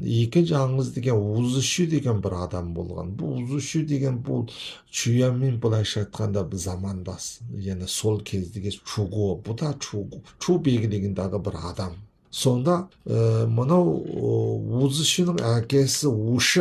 екінші аңыз деген Узышу деген бір адам болған. Бұл Узышу деген бұл Чуямен былайша айтқанда замандас. Яғни сол кездегі Чуго, бұл да Чу белгілегендағы бір адам. Сонда мынау Узышының әкесі Ушы